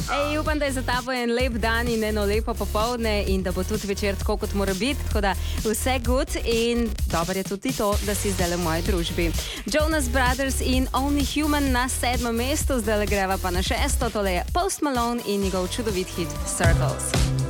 Ej, upam, da je za tabo en lep dan in eno lepo popoldne in da bo tudi večer tako, kot mora biti. Tako da vse good in dobro je tudi to, da si zdaj v moji družbi. Jonas Brothers in Only Human na 7. mestu, zdaj greva pa na 6. Tole je Post Malone in njegov čudovit hit Circles.